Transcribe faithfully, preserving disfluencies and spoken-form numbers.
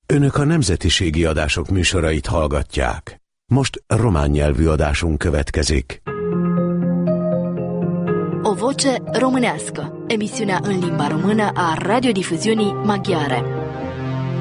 Önök a nemzetiségi adások műsorait hallgatják. Most román nyelvű adásunk következik. O voce românească, emisiunea în limba română a radiodifuziunii maghiare.